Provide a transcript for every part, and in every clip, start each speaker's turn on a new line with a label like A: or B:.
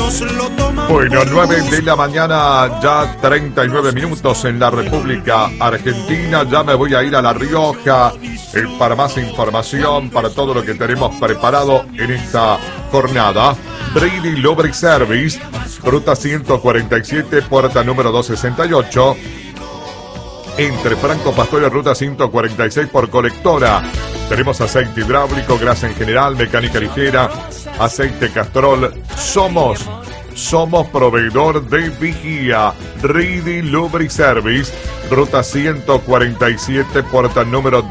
A: Bueno, 9 de la mañana, ya 39 minutos en la República Argentina. Ya me voy a ir a La Rioja para más información, para todo lo que tenemos preparado en esta jornada. Brady Lubric Service, ruta 147, puerta número 268. Entre Franco Pastores, ruta 146 por Colectora. Tenemos aceite hidráulico, grasa en general, mecánica ligera, aceite Castrol. Somos proveedor de vigía. Ready Lubric Service, ruta 147, puerta número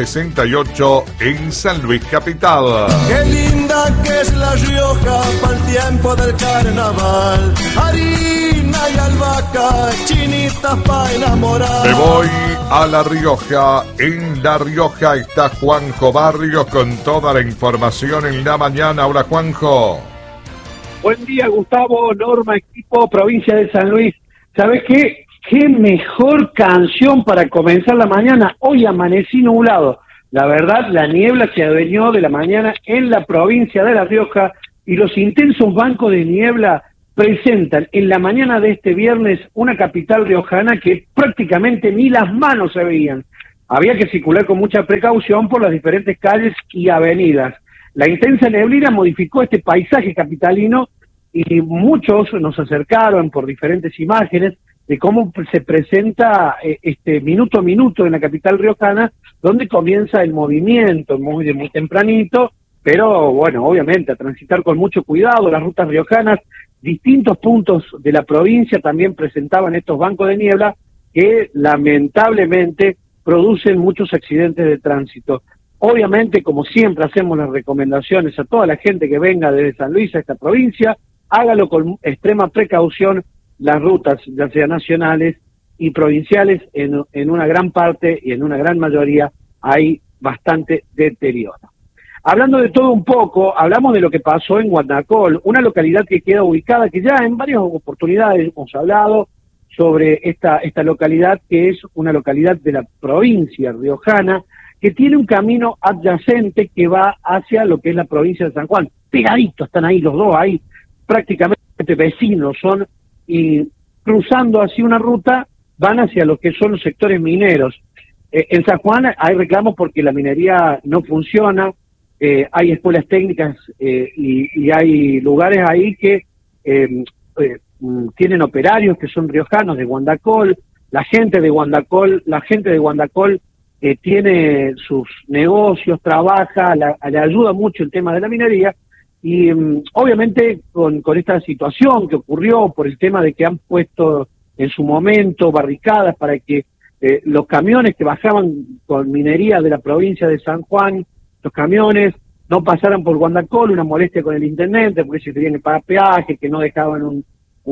A: 268 en San Luis Capital.
B: Qué linda que es La Rioja para el tiempo del carnaval. Harina y albahaca, chinitas para enamorar.
A: Me voy a La Rioja. En La Rioja está Juanjo Barrios con toda la información en la mañana. Hola, Juanjo.
C: Buen día, Gustavo, Norma, equipo, provincia de San Luis. ¿Sabés qué? Qué mejor canción para comenzar la mañana. Hoy amanecí nublado. La verdad, la niebla se advenió de la mañana en la provincia de La Rioja y los intensos bancos de niebla presentan en la mañana de este viernes una capital riojana que prácticamente ni las manos se veían. Había que circular con mucha precaución por las diferentes calles y avenidas. La intensa neblina modificó este paisaje capitalino y muchos nos acercaron por diferentes imágenes de cómo se presenta minuto a minuto en la capital riojana, donde comienza el movimiento muy tempranito, pero bueno, obviamente a transitar con mucho cuidado las rutas riojanas. Distintos puntos de la provincia también presentaban estos bancos de niebla que lamentablemente producen muchos accidentes de tránsito. Obviamente, como siempre, hacemos las recomendaciones a toda la gente que venga desde San Luis a esta provincia, hágalo con extrema precaución. Las rutas, ya sean nacionales y provinciales, en una gran parte y en una gran mayoría hay bastante deterioro. Hablando de todo un poco, hablamos de lo que pasó en Guandacol, una localidad que queda ubicada, que ya en varias oportunidades hemos hablado sobre esta localidad, que es una localidad de la provincia riojana, que tiene un camino adyacente que va hacia lo que es la provincia de San Juan. Pegaditos están ahí los dos, ahí prácticamente vecinos son, y cruzando así una ruta van hacia lo que son los sectores mineros. En San Juan hay reclamos porque la minería no funciona, hay escuelas técnicas y hay lugares ahí que tienen operarios que son riojanos de Guandacol. La gente de Guandacol tiene sus negocios, trabaja, le ayuda mucho el tema de la minería, y obviamente con esta situación que ocurrió por el tema de que han puesto en su momento barricadas para que los camiones que bajaban con minería de la provincia de San Juan, los camiones no pasaran por Guandacol, una molestia con el intendente porque se tenían que pagar peaje, que no dejaban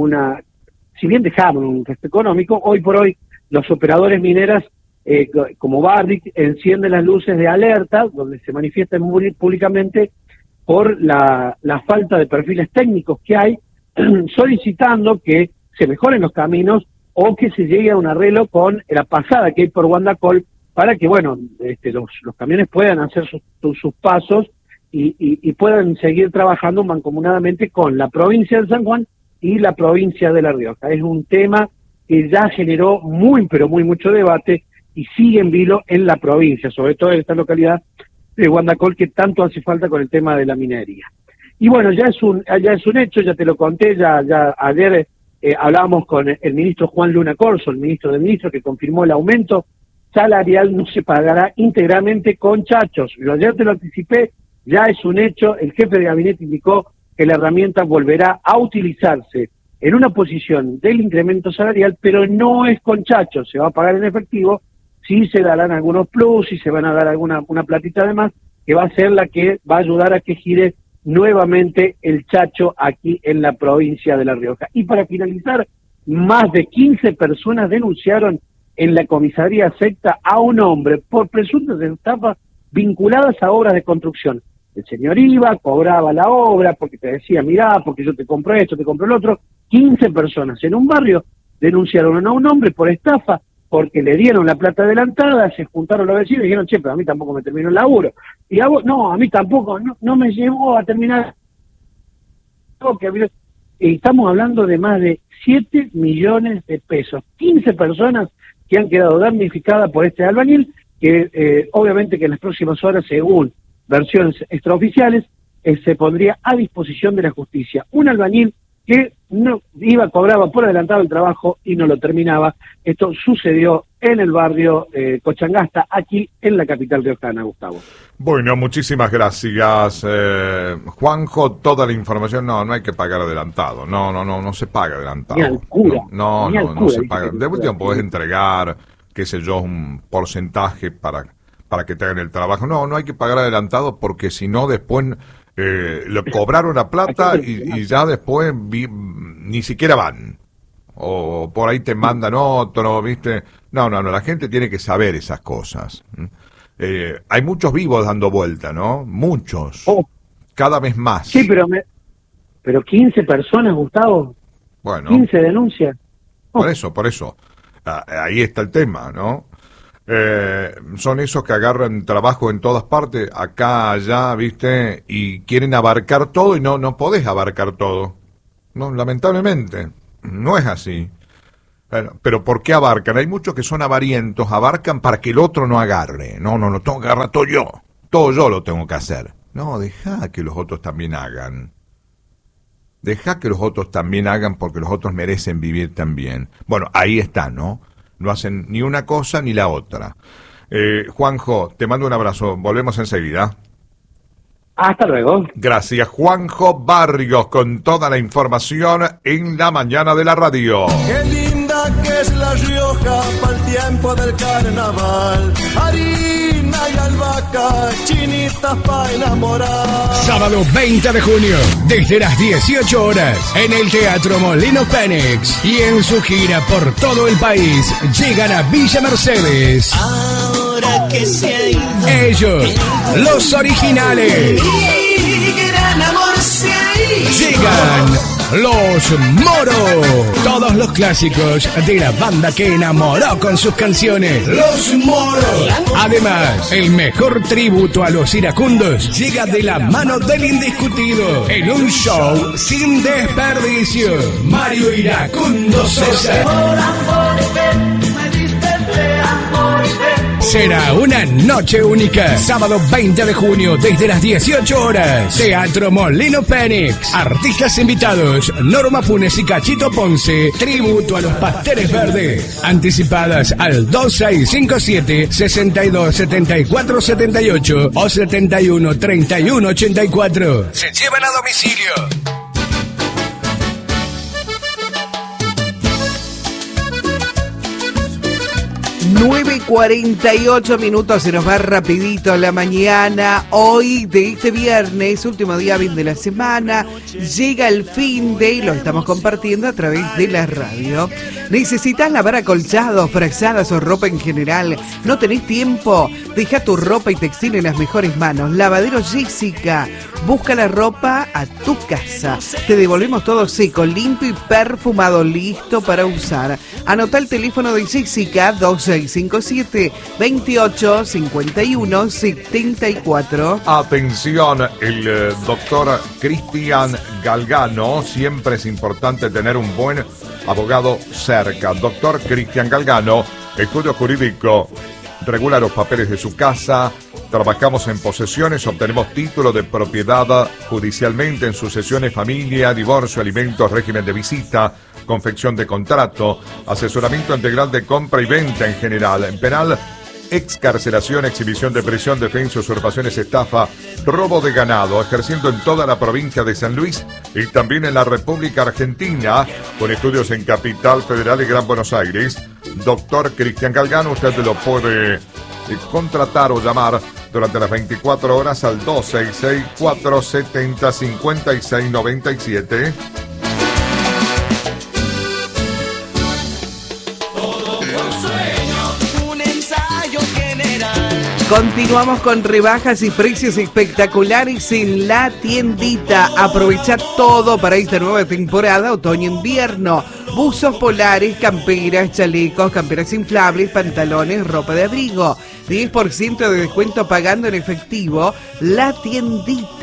C: si bien dejaban un resto económico, hoy por hoy los operadores mineras como Barrick enciende las luces de alerta, donde se manifiestan muy públicamente por la falta de perfiles técnicos que hay, solicitando que se mejoren los caminos o que se llegue a un arreglo con la pasada que hay por Guandacol para que, bueno, los camiones puedan hacer sus pasos y puedan seguir trabajando mancomunadamente con la provincia de San Juan y la provincia de La Rioja. Es un tema que ya generó mucho debate y sigue en vilo en la provincia, sobre todo en esta localidad de Guandacol, que tanto hace falta con el tema de la minería. Y bueno, ya es un hecho, ya te lo conté, ya ayer hablábamos con el ministro Juan Luna Corso, el ministro de Ministros, que confirmó el aumento salarial no se pagará íntegramente con chachos. Yo ayer te lo anticipé, ya es un hecho, el jefe de gabinete indicó que la herramienta volverá a utilizarse en una posición del incremento salarial, pero no es con chachos, se va a pagar en efectivo. Sí se darán algunos plus y se van a dar una platita de más, que va a ser la que va a ayudar a que gire nuevamente el chacho aquí en la provincia de La Rioja. Y para finalizar, más de 15 personas denunciaron en la comisaría secta a un hombre por presuntas estafas vinculadas a obras de construcción. El señor iba, cobraba la obra porque te decía, mirá, porque yo te compro esto, te compro el otro. 15 personas en un barrio denunciaron a un hombre por estafa, porque le dieron la plata adelantada, se juntaron los vecinos y dijeron, che, pero a mí tampoco me terminó el laburo. Y a vos, no, a mí tampoco, no me llevó a terminar. estamos hablando de más de 7 millones de pesos. 15 personas que han quedado damnificadas por este albañil, que obviamente que en las próximas horas, según versiones extraoficiales, se pondría a disposición de la justicia. Un albañil que no cobraba por adelantado el trabajo y no lo terminaba. Esto sucedió en el barrio Cochangasta, aquí en la capital riojana, Gustavo.
A: Bueno, muchísimas gracias, Juanjo. Toda la información, no hay que pagar adelantado. No se paga adelantado.
C: Ni al cura.
A: No se paga. De último podés entregar, qué sé yo, un porcentaje para que te hagan el trabajo. No hay que pagar adelantado, porque si no después le cobraron la plata y ya después ni siquiera van. O por ahí te mandan otro, ¿viste? No, la gente tiene que saber esas cosas. Hay muchos vivos dando vuelta, ¿no? Muchos. Cada vez más.
C: Sí, pero 15 personas, Gustavo.
A: Bueno.
C: 15 denuncias.
A: Por eso. Ahí está el tema, ¿no? Son esos que agarran trabajo en todas partes, acá, allá, ¿viste? Y quieren abarcar todo y no podés abarcar todo. No, lamentablemente, no es así. Bueno, pero ¿por qué abarcan? Hay muchos que son avarientos, abarcan para que el otro no agarre. No, tengo que agarrar todo yo. Todo yo lo tengo que hacer. No, deja que los otros también hagan. Deja que los otros también hagan, porque los otros merecen vivir también. Bueno, ahí está, ¿no? No hacen ni una cosa ni la otra. Juanjo, te mando un abrazo. Volvemos enseguida.
C: Hasta luego.
A: Gracias, Juanjo Barrios, con toda la información en la mañana de la radio.
B: Qué linda que es La Rioja para el tiempo del carnaval. Harina y albahaca, chinitas para enamorar.
D: Sábado 20 de junio, desde las 18 horas, en el Teatro Molino Pénix. Y en su gira por todo el país, llegan a Villa Mercedes.
E: Ahora que se ha ido.
D: Ellos, los originales.
E: Mi gran amor se ha ido.
D: Llegan Los Moros. Todos los clásicos de la banda que enamoró con sus canciones. Los Moros. Además, el mejor tributo a los iracundos llega de la mano del indiscutido. En un show sin desperdicio. Mario Iracundo Sosa. Será una noche única. Sábado 20 de junio, desde las 18 horas. Teatro Molino Pénix. Artistas invitados: Norma Funes y Cachito Ponce. Tributo a los Pasteles Verdes. Anticipadas al 2657-627478 o 713184. Se llevan a domicilio.
F: 9:48, se nos va rapidito la mañana. Hoy, de este viernes, último día hábil de la semana, llega el fin de, y lo estamos compartiendo a través de la radio. ¿Necesitas lavar acolchados, frazadas o ropa en general? ¿No tenés tiempo? Deja tu ropa y textil en las mejores manos. Lavadero Jessica. Busca la ropa a tu casa. Te devolvemos todo seco, limpio y perfumado, listo para usar. Anota el teléfono de Jessica: 2657-2851-74.
A: Atención, el doctor Cristian Galgano. Siempre es importante tener un buen abogado cerca. Doctor Cristian Galgano, estudio jurídico, regula los papeles de su casa. Trabajamos en posesiones, obtenemos título de propiedad judicialmente, en sucesiones, familia, divorcio, alimentos, régimen de visita, confección de contrato, asesoramiento integral de compra y venta en general, en penal, excarcelación, exhibición de prisión, defensa, usurpaciones, estafa, robo de ganado, ejerciendo en toda la provincia de San Luis y también en la República Argentina, con estudios en Capital Federal y Gran Buenos Aires. Doctor Cristian Galgano, usted lo puede contratar o llamar durante las 24 horas al 266-470-5697.
F: Continuamos con rebajas y precios espectaculares en La Tiendita. Aprovecha todo para esta nueva temporada otoño-invierno. Buzos polares, camperas, chalecos, camperas inflables, pantalones, ropa de abrigo. 10% de descuento pagando en efectivo. La Tiendita.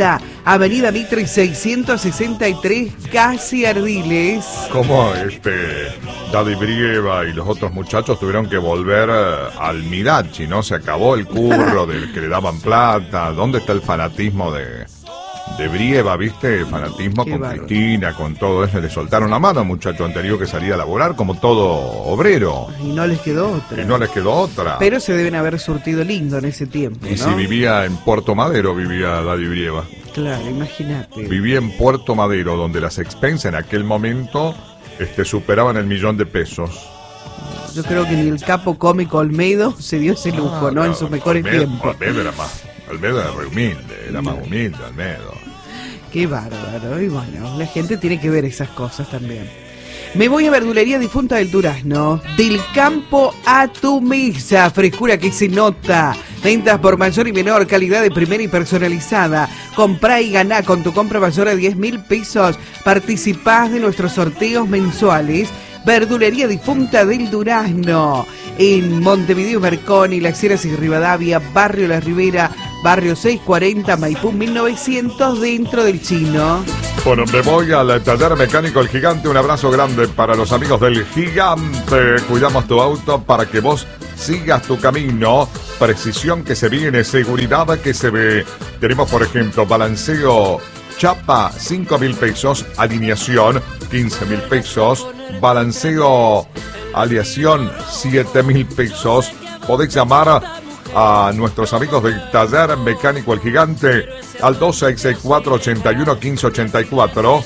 F: Avenida Mitre 663, casi Ardiles.
A: Como Daddy Brieva y los otros muchachos tuvieron que volver al Mirachi, ¿no? Se acabó el curro del que le daban plata. ¿Dónde está el fanatismo de Brieva, viste? El fanatismo
F: Qué
A: con
F: bárbaro.
A: Cristina, con todo eso. Le soltaron la mano al muchacho anterior que salía a laborar como todo obrero.
F: Y no les quedó otra.
A: Y no les quedó otra.
F: Pero se deben haber surtido lindo en ese tiempo,
A: Y
F: ¿no?
A: si vivía en Puerto Madero, vivía Daddy Brieva.
F: Claro, imagínate.
A: Vivía en Puerto Madero, donde las expensas en aquel momento superaban el $1.000.000.
F: Yo creo que ni el capo cómico Olmedo se dio ese lujo, ¿no? En sus mejores tiempos.
A: Almedo era re humilde, era más humilde, Almedo.
F: Qué bárbaro. Y bueno, la gente tiene que ver esas cosas también. Me voy a Verdulería Difunta del Durazno. Del campo a tu mesa. Frescura que se nota. Ventas por mayor y menor, calidad de primera y personalizada. Comprá y ganá con tu compra mayor a 10.000 pesos. Participás de nuestros sorteos mensuales. Verdulería Difunta del Durazno. En Montevideo, Merconi, Las Heras y Rivadavia, Barrio La Ribera, Barrio 640, Maipú 1900, dentro del Chino.
A: Bueno, me voy al taller mecánico El Gigante. Un abrazo grande para los amigos del Gigante. Cuidamos tu auto para que vos sigas tu camino. Precisión que se viene, seguridad que se ve. Tenemos, por ejemplo, balanceo chapa, 5.000 pesos. Alineación, 15.000 pesos. Balanceo, aleación, 7.000 pesos. Podéis llamar a nuestros amigos del taller mecánico El Gigante al 2664-81-1584,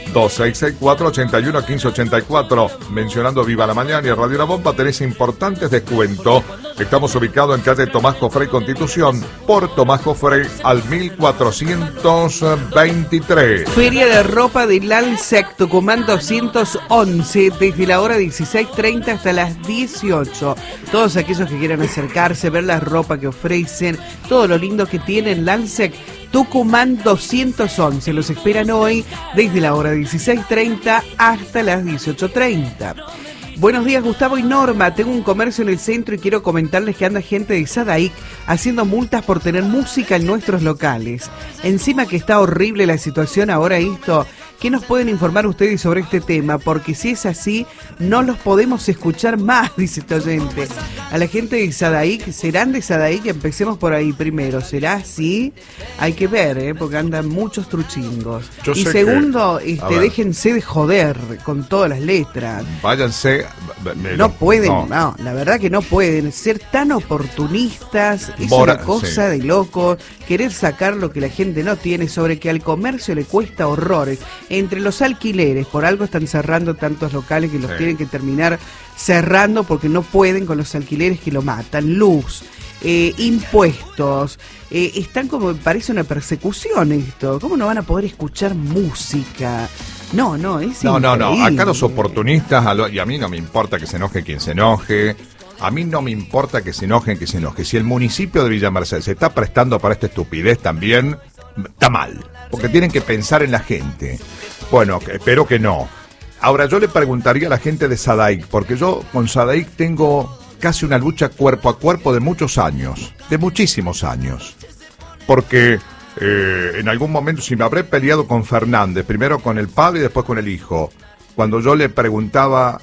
A: 2664-81-1584. Mencionando Viva la Mañana y Radio La Bomba tenés importantes descuentos. Estamos ubicados en calle Tomás Jofrey Constitución, por Tomás Jofrey al 1423.
F: Feria de ropa del Alsec, Tucumán 211, desde la hora 16:30 hasta las 18. Todos aquellos que quieran acercarse, ver la ropa que ofrecen, todo lo lindo que tienen Alsec, Tucumán 211. Los esperan hoy desde la hora 16:30 hasta las 18:30. Buenos días, Gustavo y Norma. Tengo un comercio en el centro y quiero comentarles que anda gente de Sadaic haciendo multas por tener música en nuestros locales. Encima que está horrible la situación ahora esto. ¿Qué nos pueden informar ustedes sobre este tema? Porque si es así, no los podemos escuchar más, dice este oyente. A la gente de Sadaic, ¿serán de Sadaic? Empecemos por ahí primero. ¿Será así? Hay que ver, porque andan muchos truchingos.
A: Yo
F: Y
A: sé
F: segundo,
A: que- a ver.
F: déjense de joder con todas las letras.
A: Váyanse.
F: No pueden, no, la verdad que no pueden ser tan oportunistas, es
A: Mora-
F: una cosa
A: sí.
F: de loco, querer sacar lo que la gente no tiene, sobre que al comercio le cuesta horrores, entre los alquileres, por algo están cerrando tantos locales que los
A: Sí.
F: tienen que terminar cerrando porque no pueden con los alquileres que lo matan, luz, impuestos, están como, parece una persecución esto, ¿cómo no van a poder escuchar música? No, es
A: No,
F: increíble.
A: acá los oportunistas, y a mí no me importa que se enoje quien se enoje, a mí no me importa que se enojen, que se enoje. Si el municipio de Villa Mercedes se está prestando para esta estupidez también, está mal, porque tienen que pensar en la gente. Bueno, espero que no. Ahora, yo le preguntaría a la gente de Sadaic, porque yo con Sadaic tengo casi una lucha cuerpo a cuerpo de muchos años, de muchísimos años, porque... en algún momento, si me habré peleado con Fernández, primero con el padre y después con el hijo, cuando yo le preguntaba,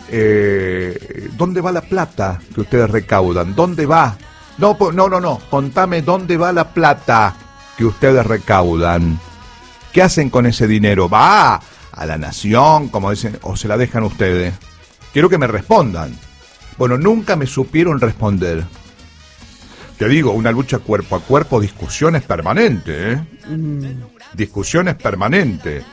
A: ¿dónde va la plata que ustedes recaudan? ¿Dónde va? No, contame dónde va la plata que ustedes recaudan. ¿Qué hacen con ese dinero? ¿Va a la nación, como dicen, o se la dejan ustedes? Quiero que me respondan. Bueno, nunca me supieron responder. Te digo, una lucha cuerpo a cuerpo, discusiones permanentes, discusiones permanentes.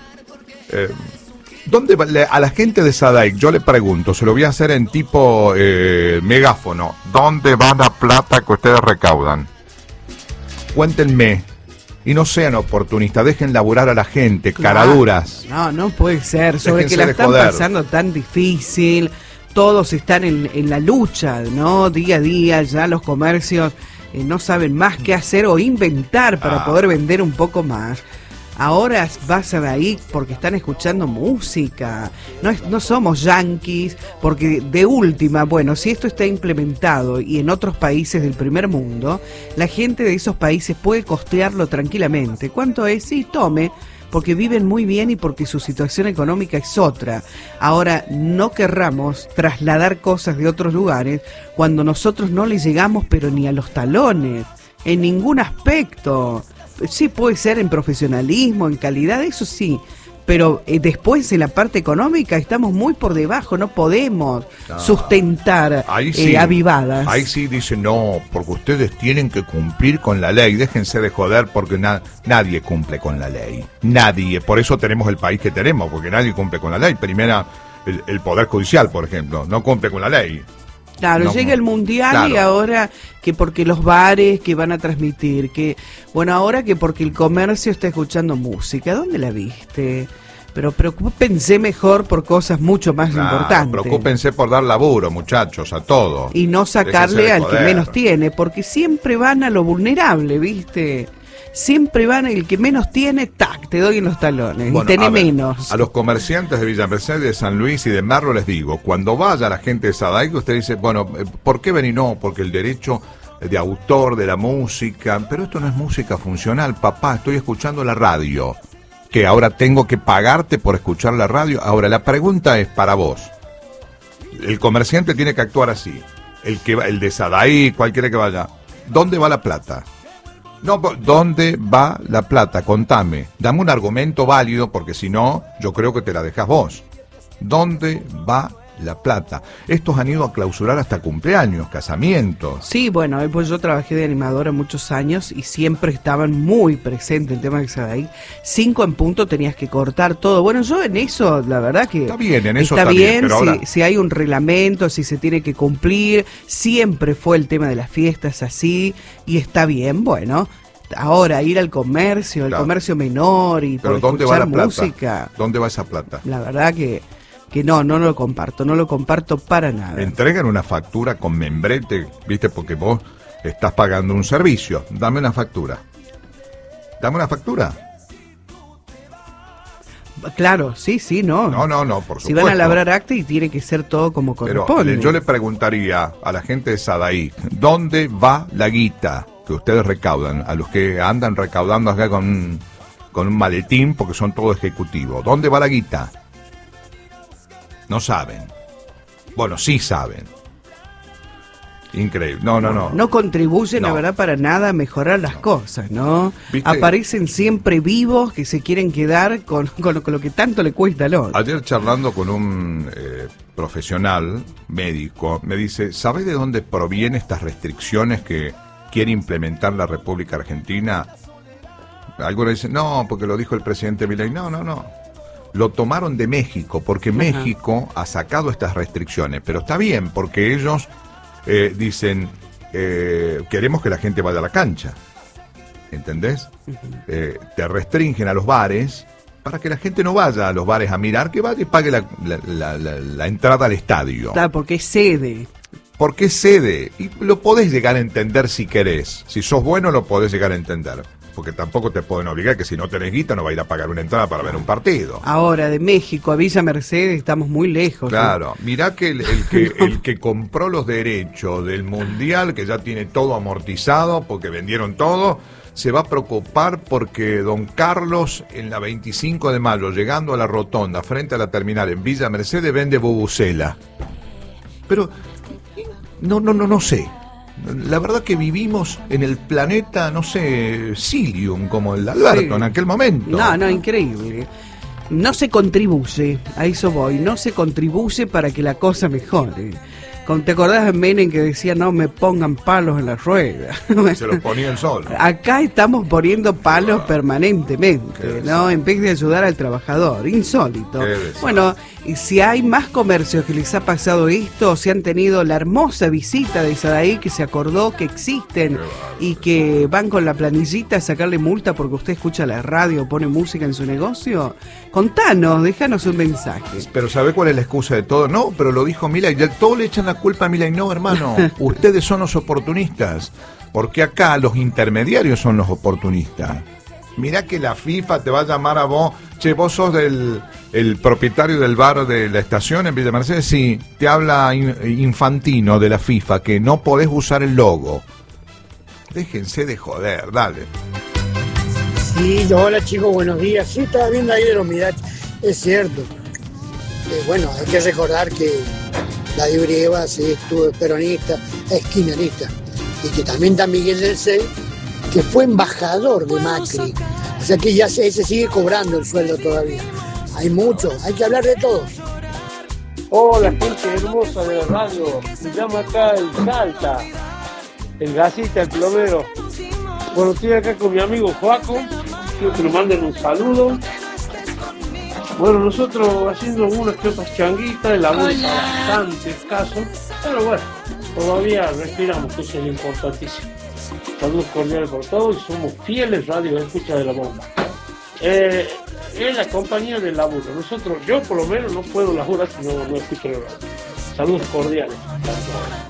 A: ¿Dónde va, a la gente de Sadaic, yo le pregunto, se lo voy a hacer en tipo megáfono, ¿dónde va la plata que ustedes recaudan? Cuéntenme, y no sean oportunistas, dejen laburar a la gente,
F: Claro.
A: caraduras.
F: No puede ser. Sobre
A: Déjense
F: que la
A: de
F: están
A: joder.
F: pasando tan difícil, todos están en la lucha, ¿no? Día a día, ya los comercios no saben más qué hacer o inventar para poder vender un poco más. Ahora vas a ahí porque están escuchando música. No somos yanquis, porque de última, bueno, si esto está implementado y en otros países del primer mundo, la gente de esos países puede costearlo tranquilamente. ¿Cuánto es? Sí, tome, porque viven muy bien y porque su situación económica es otra. Ahora, no querramos trasladar cosas de otros lugares cuando nosotros no les llegamos, pero ni a los talones, en ningún aspecto. Sí, puede ser en profesionalismo, en calidad, eso sí, pero después en la parte económica estamos muy por debajo, no podemos sustentar avivadas.
A: Ahí sí dice, no, porque ustedes tienen que cumplir con la ley, déjense de joder porque nadie cumple con la ley, nadie, por eso tenemos el país que tenemos, porque nadie cumple con la ley. Primera, el Poder Judicial, por ejemplo, no cumple con la ley.
F: Claro, no, llega el Mundial, claro. Y ahora que porque los bares que van a transmitir, que bueno, ahora que porque el comercio está escuchando música, ¿dónde la viste? Pero preocúpense mejor por cosas mucho más importantes.
A: Preocúpense por dar laburo, muchachos, a todos.
F: Y no sacarle al que menos tiene, porque siempre van a lo vulnerable, ¿viste? Siempre van el que menos tiene, tac, te doy en los talones, bueno, y tiene menos.
A: A los comerciantes de Villa Mercedes, de San Luis y de Merlo les digo, cuando vaya la gente de Sadaic, usted dice, bueno, ¿por qué venir? No, porque el derecho de autor de la música, pero esto no es música funcional, papá, estoy escuchando la radio, que ahora tengo que pagarte por escuchar la radio. Ahora, la pregunta es para vos, el comerciante tiene que actuar así, el de Sadaic, cualquiera que vaya, ¿dónde va la plata? No, ¿dónde va la plata? Contame. Dame un argumento válido, porque si no, yo creo que te la dejas vos. ¿Dónde va la plata? Estos han ido a clausurar hasta cumpleaños, casamientos.
F: Sí, bueno, pues yo trabajé de animadora muchos años y siempre estaban muy presentes el tema de Sadaic. 5 en punto tenías que cortar todo. Bueno, yo en eso, la verdad que...
A: Está bien, en eso está bien,
F: pero
A: si,
F: ahora... si hay un reglamento, si se tiene que cumplir, siempre fue el tema de las fiestas así, y está bien, bueno... Ahora ir al comercio, el comercio menor y
A: pero
F: por
A: ¿dónde va la
F: música.
A: Plata? ¿Dónde va esa plata?
F: La verdad que no lo comparto para nada.
A: Entregan una factura con membrete, ¿viste? Porque vos estás pagando un servicio. Dame una factura. Dame una factura.
F: Claro, sí, no.
A: No, por supuesto.
F: Si van a labrar acta y tiene que ser todo como corresponde.
A: Pero yo le preguntaría a la gente de Sadaic, ¿dónde va la guita que ustedes recaudan? A los que andan recaudando acá con un maletín, porque son todos ejecutivos. ¿Dónde va la guita? No saben. Bueno, sí saben. Increíble. No.
F: No contribuyen, la verdad, para nada a mejorar las cosas, ¿no? ¿Viste? Aparecen siempre vivos que se quieren quedar con lo que tanto le cuesta al otro.
A: Ayer charlando con un profesional médico, me dice, ¿sabés de dónde provienen estas restricciones que quiere implementar la República Argentina? Algunos dicen, no, porque lo dijo el presidente Milei. No. Lo tomaron de México, porque México ha sacado estas restricciones, pero está bien, porque ellos dicen, queremos que la gente vaya a la cancha, ¿entendés? Te restringen a los bares para que la gente no vaya a los bares a mirar, que vaya y pague la entrada al estadio.
F: Claro, porque es sede.
A: Porque es sede, y lo podés llegar a entender si querés. Si sos bueno, lo podés llegar a entender. Porque tampoco te pueden obligar que si no tenés guita no va a ir a pagar una entrada para ver un partido.
F: Ahora, de México a Villa Mercedes estamos muy lejos.
A: Claro, mirá que el que compró los derechos del Mundial, que ya tiene todo amortizado porque vendieron todo, se va a preocupar porque don Carlos en la 25 de mayo, llegando a la rotonda, frente a la terminal en Villa Mercedes, vende bubucela. Pero no sé. La verdad que vivimos en el planeta, no sé, Silium, como el Alberto en aquel momento.
F: No, increíble. No se contribuye, a eso voy, no se contribuye para que la cosa mejore. ¿Te acordás de Menem que decía, no me pongan palos en las ruedas?
A: Se los ponía el sol.
F: Acá estamos poniendo palos permanentemente, ¿no? En vez de ayudar al trabajador, insólito. Bueno, y si hay más comercios que les ha pasado esto, si han tenido la hermosa visita de Sadaic, que se acordó que existen y que van con la planillita a sacarle multa porque usted escucha la radio o pone música en su negocio, contanos, déjanos un mensaje.
A: Pero ¿sabe cuál es la excusa de todo? No, pero lo dijo Milei, todo le echan la culpa a Milei. No, hermano, ustedes son los oportunistas, porque acá los intermediarios son los oportunistas. mirá que la FIFA te va a llamar a vos. Che, vos sos el propietario del bar de la estación en Villa Mercedes. Sí, te habla Infantino de la FIFA, que no podés usar el logo. Déjense de joder, dale.
G: Sí, hola chicos, buenos días. Sí, estaba viendo ahí de los Mirachos, es cierto. Bueno, hay que recordar que David Brieva sí estuvo peronista, es kirchnerista, y que también está Miguel del Cel, que fue embajador de Macri. O sea que ya se sigue cobrando el sueldo todavía. Hay mucho, hay que hablar de todo.
H: Hola gente hermosa de la radio, me llama acá el Salta, el gasista, el plomero. Bueno, estoy acá con mi amigo Joaco, quiero que le manden un saludo. Bueno, nosotros haciendo unas que otras changuitas, el laburo está bastante escaso, pero bueno, todavía respiramos, que eso es lo importantísimo. Saludos cordiales por todos y somos fieles radio escucha de la bomba. Es la compañía del laburo. Nosotros, yo por lo menos no puedo laburar si no escucho la radio. Saludos cordiales.